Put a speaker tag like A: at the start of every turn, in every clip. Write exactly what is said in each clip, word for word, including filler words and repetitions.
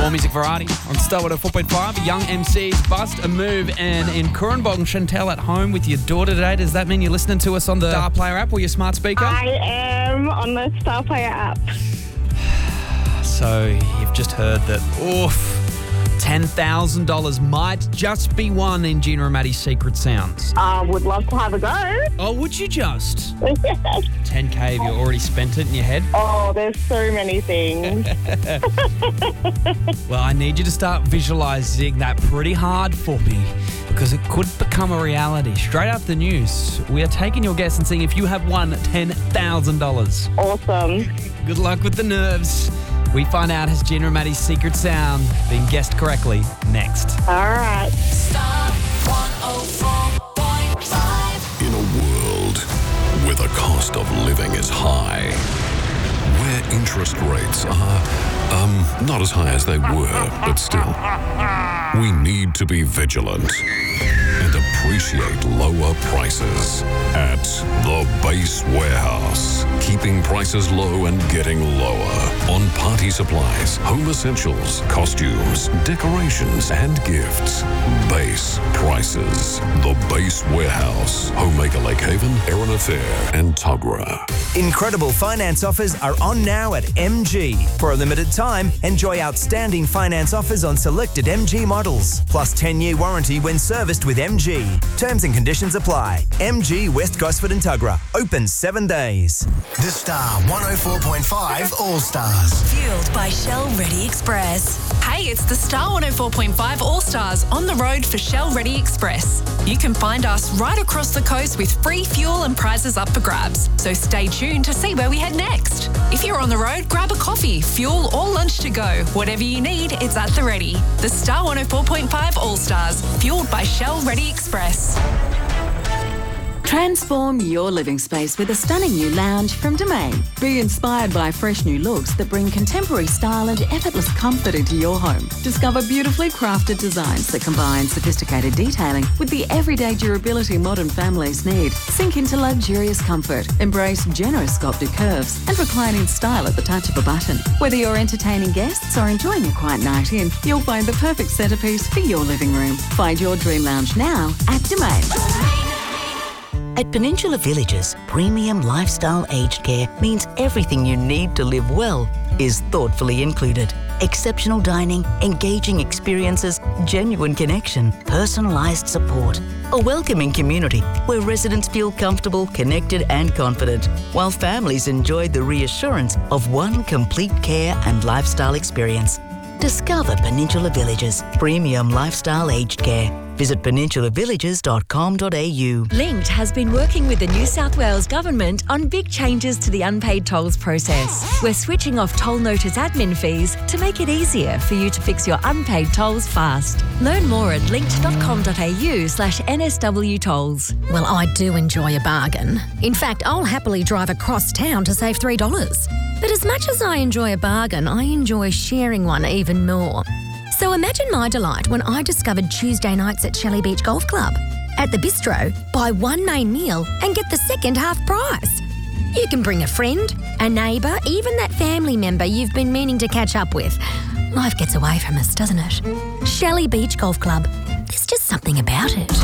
A: More music variety on Star one oh four point five. Young M Cs bust a move, and in Kurrambong, Chantel at home with your daughter today. Does that mean you're listening to us on the Star Player app or your smart speaker?
B: I am on the Star Player app.
A: So you've just heard that, oof, ten thousand dollars might just be won in Gina and Maddie's Secret Sounds.
B: I uh, would love to have a go.
A: Oh, would you just? ten K, have you already spent it in your head?
B: Oh, there's so many things.
A: Well, I need you to start visualising that pretty hard for me, because it could become a reality. Straight after the news, we are taking your guess and seeing if you have won ten thousand dollars.
B: Awesome.
A: Good luck with the nerves. We find out, has Gina and Maddie's Secret Sound been guessed correctly next.
B: All right.
C: Star one oh four point five.
D: In a world where the cost of living is high, where interest rates are, um, not as high as they were, but still, we need to be vigilant and appreciate lower prices at the Base Warehouse. Keeping prices low and getting lower on party supplies, home essentials, costumes, decorations, and gifts. Base prices. The Base Warehouse. Homemaker Lake Haven, Erina Fair, and Tuggerah.
E: Incredible finance offers are on now at M G. For a limited time, enjoy outstanding finance offers on selected M G models, plus ten-year warranty when serviced with M G. Terms and conditions apply. M G West Gosford and Tuggerah. Open seven days.
F: The Star one oh four point five All-Stars.
C: Fueled by Shell Ready Express. Hey, it's the Star one oh four point five All-Stars on the road for Shell Ready Express. You can find us right across the coast with free fuel and prizes up for grabs. So stay tuned to see where we head next. If you're on the road, grab a coffee, fuel or lunch to go. Whatever you need, it's at the ready. The Star one oh four point five All-Stars. Fueled by Shell Ready Express.
G: Transform your living space with a stunning new lounge from Domain. Be inspired by fresh new looks that bring contemporary style and effortless comfort into your home. Discover beautifully crafted designs that combine sophisticated detailing with the everyday durability modern families need. Sink into luxurious comfort, embrace generous sculpted curves, and recline in style at the touch of a button. Whether you're entertaining guests or enjoying a quiet night in, you'll find the perfect centerpiece for your living room. Find your dream lounge now at Domain.
H: At Peninsula Villages, premium lifestyle aged care means everything you need to live well is thoughtfully included. Exceptional dining, engaging experiences, genuine connection, personalised support. A welcoming community where residents feel comfortable, connected and confident, while families enjoy the reassurance of one complete care and lifestyle experience. Discover Peninsula Villages, premium lifestyle aged care. Visit peninsula villages dot com dot a u.
I: Linked has been working with the New South Wales Government on big changes to the unpaid tolls process. We're switching off toll notice admin fees to make it easier for you to fix your unpaid tolls fast. Learn more at linked dot com dot a u slash N S W tolls.
J: Well, I do enjoy a bargain. In fact, I'll happily drive across town to save three dollars. But as much as I enjoy a bargain, I enjoy sharing one even more. So imagine my delight when I discovered Tuesday nights at Shelley Beach Golf Club. At the bistro, buy one main meal and get the second half price. You can bring a friend, a neighbour, even that family member you've been meaning to catch up with. Life gets away from us, doesn't it? Shelley Beach Golf Club. There's just something about it.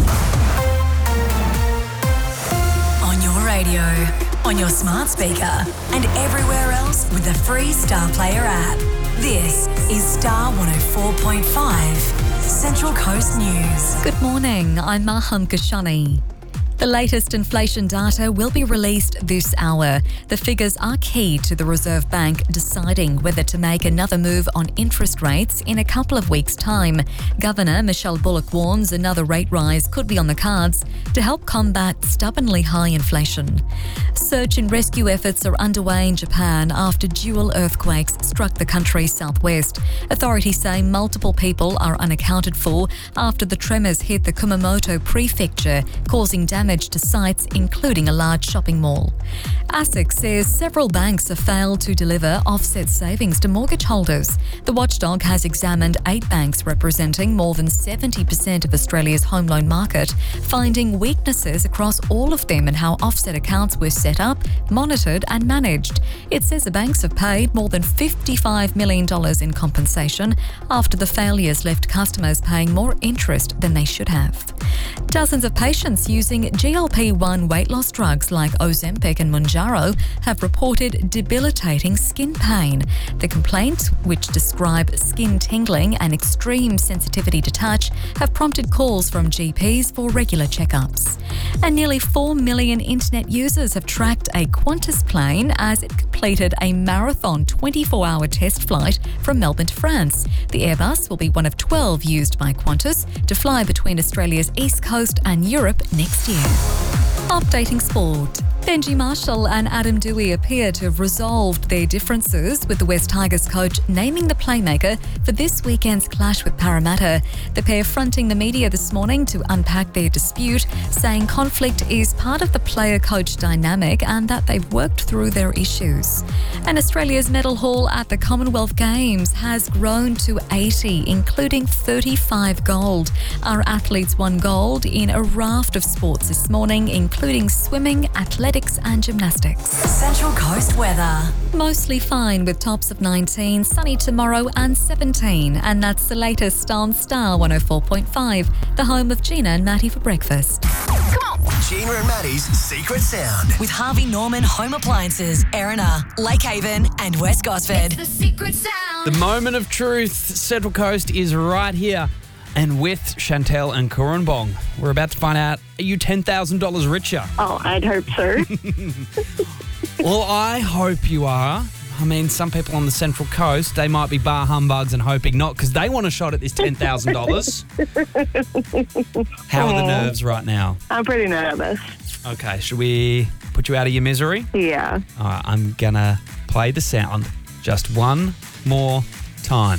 C: On your radio, on your smart speaker, and everywhere else with the free Star Player app. This is Star one oh four point five, Central Coast News.
K: Good morning, I'm Maham Kashani. The latest inflation data will be released this hour. The figures are key to the Reserve Bank deciding whether to make another move on interest rates in a couple of weeks' time. Governor Michelle Bullock warns another rate rise could be on the cards to help combat stubbornly high inflation. Search and rescue efforts are underway in Japan after dual earthquakes struck the country's southwest. Authorities say multiple people are unaccounted for after the tremors hit the Kumamoto prefecture, causing damage damage to sites, including a large shopping mall. ASIC says several banks have failed to deliver offset savings to mortgage holders. The watchdog has examined eight banks representing more than seventy percent of Australia's home loan market, finding weaknesses across all of them in how offset accounts were set up, monitored and managed. It says the banks have paid more than fifty-five million dollars in compensation after the failures left customers paying more interest than they should have. Dozens of patients using G L P one weight loss drugs like Ozempic and Mounjaro have reported debilitating skin pain. The complaints, which describe skin tingling and extreme sensitivity to touch, have prompted calls from G Ps for regular checkups. And nearly four million internet users have tracked a Qantas plane as it completed a marathon twenty-four hour test flight from Melbourne to France. The Airbus will be one of twelve used by Qantas to fly between Australia's East Coast and Europe next year. Updating sport. Benji Marshall and Adam Dewey appear to have resolved their differences, with the West Tigers coach naming the playmaker for this weekend's clash with Parramatta. The pair fronting the media this morning to unpack their dispute, saying conflict is part of the player-coach dynamic and that they've worked through their issues. And Australia's medal haul at the Commonwealth Games has grown to eighty, including thirty-five gold. Our athletes won gold in a raft of sports this morning, including swimming, athletics and gymnastics.
C: Central Coast weather.
K: Mostly fine with tops of nineteen, sunny tomorrow and seventeen. And that's the latest on Star one oh four point five, the home of Gina and Matty for breakfast.
F: Gina and Maddie's Secret Sound.
C: With Harvey Norman Home Appliances, Erina, Lake Haven and West Gosford.
A: The secret sound. The moment of truth. Central Coast is right here. And with Chantel and Kurrambong, we're about to find out, are you ten thousand dollars richer?
B: Oh, I'd hope so.
A: Well, I hope you are. I mean, some people on the Central Coast, they might be bar humbugs and hoping not because they want a shot at this ten thousand dollars. How are the nerves right now?
B: I'm pretty nervous.
A: Okay, should we put you out of your misery?
B: Yeah.
A: All right, I'm going to play the sound just one more time.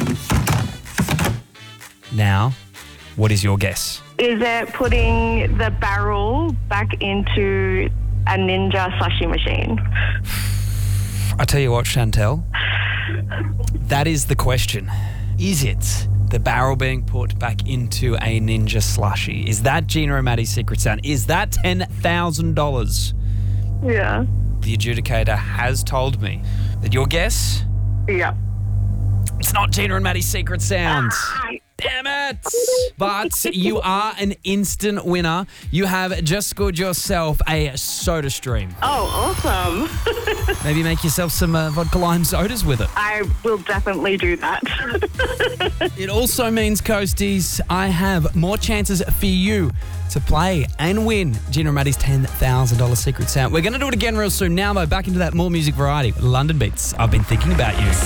A: Now, what is your guess?
B: Is it putting the barrel back into a Ninja slushie machine?
A: I tell you what, Chantel, that is the question. Is it the barrel being put back into a Ninja slushie? Is that Gina and Maddie's secret sound? Is that ten thousand dollars?
B: Yeah.
A: The adjudicator has told me that your guess?
B: Yeah.
A: It's not Gina and Maddie's secret sound. Damn it! But you are an instant winner. You have just scored yourself a soda stream.
B: Oh, awesome.
A: Maybe make yourself some uh, vodka lime sodas with it.
B: I will definitely do that.
A: It also means, Coasties, I have more chances for you to play and win Gina and Maddie's ten thousand dollars secret sound. We're going to do it again real soon. Now, though, back into that more music variety. London Beats. I've been thinking about you.